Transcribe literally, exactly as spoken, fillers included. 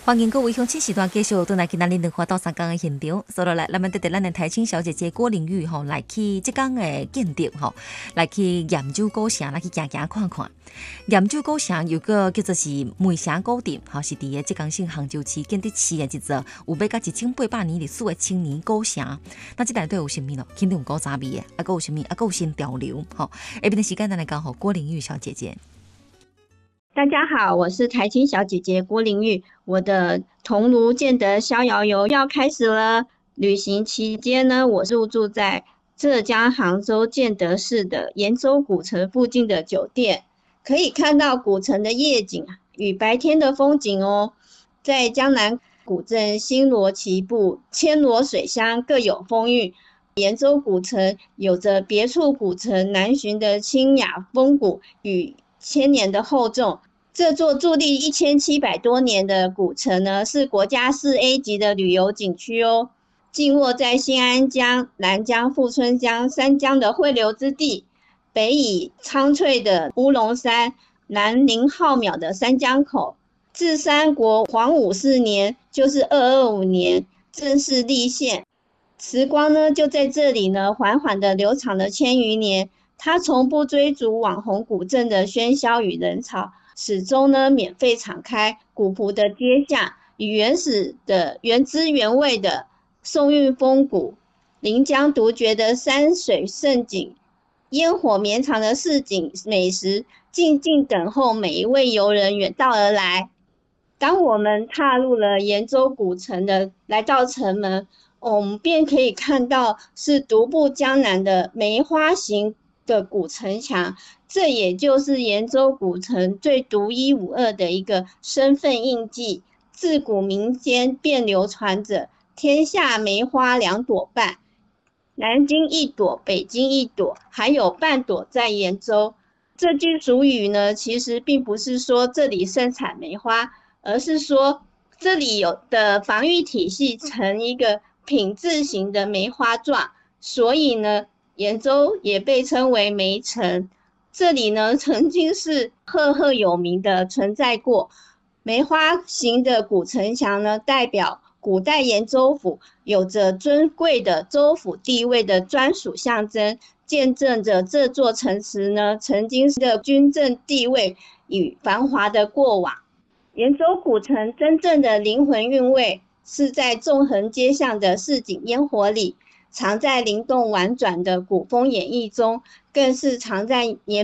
欢迎各位乡亲时段继续倒来去咱灵花到三江的现场，所以来，咱们得得咱的台青小姐姐郭玲玉吼来去即江的建筑吼，来去盐洲古城来去行行看看。盐洲古城有个叫做是梅城古镇，吼是伫个即江县杭州市建伫市的一座有要甲一千八百年历史的青年古城。那即内底有啥物咯？肯定有古早味的，啊，还有啥物？啊，还有新潮流。吼，下边的时间咱来讲吼郭玲玉小姐姐。 大家好，我是台青小姐姐郭玲玉。我的桐庐建德逍遥游要开始了。旅行期间呢，我入住在浙江杭州建德市的延州古城附近的酒店，可以看到古城的夜景与白天的风景哦。在江南古镇星罗棋布、千罗水乡各有风韵。延州古城有着别处古城难寻的清雅风骨与千年的厚重。这座伫立一千七百多年的古城呢，是国家四 A 级的旅游景区哦。静卧在新安江、南江、富春江三江的汇流之地，北以苍翠的乌龙山，南临浩渺的三江口。自三国黄武四年，就是二二五年正式立县。时光呢，就在这里呢，缓缓的流淌了千余年。它从不追逐网红古镇的喧嚣与人潮，始终呢免费敞开古朴的街巷，与原始的原汁原味的宋韵风骨、临江独绝的山水胜景、烟火绵长的市井美食，静静等候每一位游人远道而来。当我们踏入了延州古城的来到城门，我们便可以看到是独步江南的梅花形的古城墙，这也就是延州古城最独一无二的一个身份印记。自古民间便流传着天下梅花两朵半，南京一朵，北京一朵，还有半朵在延州。这句俗语呢，其实并不是说这里盛产梅花，而是说这里有的防御体系呈一个品质型的梅花状，所以呢延州也被称为梅城。这里呢曾经是赫赫有名的存在过。梅花形的古城墙呢，代表古代延州府有着尊贵的州府地位的专属象征，见证着这座城池呢曾经的军政地位与繁华的过往。延州古城真正的灵魂韵味是在纵横街巷的市井烟火里，藏在灵动婉转的古风演绎中，更是藏在绵